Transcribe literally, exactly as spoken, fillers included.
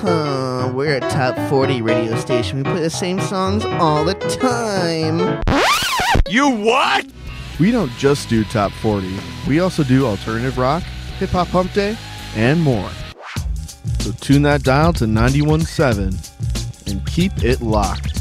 Huh, we're a top forty radio station. We play the same songs all the time. You what? We don't just do top forty. We also do alternative rock, hip-hop hump day, and more. So tune that dial to ninety-one point seven and keep it locked.